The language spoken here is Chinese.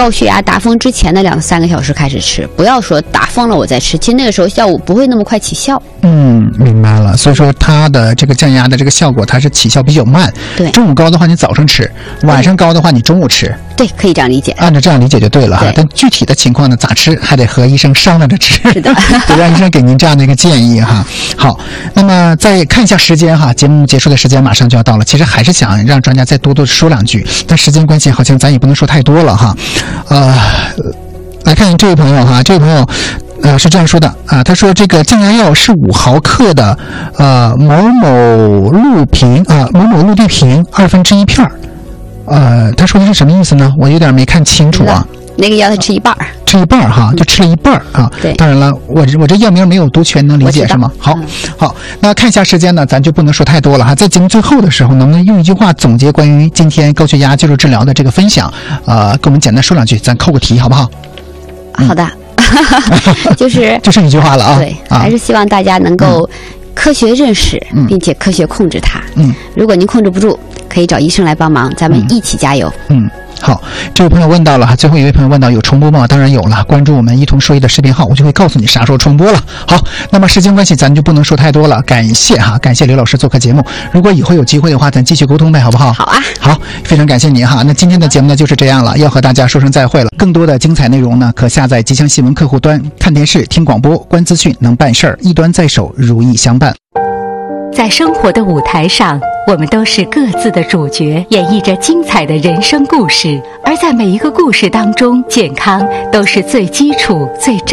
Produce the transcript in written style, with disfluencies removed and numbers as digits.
高血压达峰之前的2-3个小时开始吃，不要说达峰了我再吃，其实那个时候效果不会那么快起效。 明白了。所以说它的这个降压的这个效果，它是起效比较慢。 对， 中午高的话你早上吃，晚上高的话你中午吃。 对，可以这样理解。 按照这样理解就对了哈。但具体的情况呢，咋吃还得和医生商量着吃。 是的， 得让医生给您这样的一个建议哈。好，那么再看一下时间哈，节目结束的时间马上就要到了。其实还是想让专家再多说2句，但时间关系，好像咱也不能说太多了哈。来看这位朋友哈，这位朋友。是这样说的啊，他说这个降压药是5毫克的某某氯平某某氯地平1/2片。他说的是什么意思呢？我有点没看清楚啊。 那个药他吃一半哈，就吃了一半啊。 对， 当然了，我这药名没有读全，能理解是吗？好，那看一下时间呢，咱就不能说太多了哈。在节目最后的时候，能不能用一句话总结关于今天高血压介入治疗的这个分享？给我们简单说2句，咱扣个题好不好？ 好的。就是一句话了啊。 对，还是希望大家能够科学认识，并且科学控制它。如果您控制不住，可以找医生来帮忙，咱们一起加油。 好，这位朋友问到了哈，最后一位朋友问到有重播吗？当然有了，关注我们一同说医的视频号，我就会告诉你啥时候重播了。好，那么时间关系，咱就不能说太多了。感谢刘老师做客节目。如果以后有机会的话，咱继续沟通呗，好不好？ 好啊。 好，非常感谢您哈。那今天的节目呢就是这样了，要和大家说声再会了。更多的精彩内容呢，可下载吉祥新闻客户端，看电视、听广播、观资讯，能办事儿，一端在手，如意相伴。 在生活的舞台上，我们都是各自的主角，演绎着精彩的人生故事。而在每一个故事当中，健康都是最基础、最